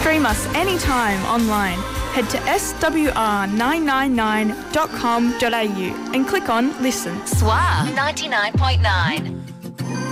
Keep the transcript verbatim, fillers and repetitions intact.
Stream us anytime online. Head to s w r nine nine nine dot com dot a u and click on Listen. S W R ninety-nine point nine.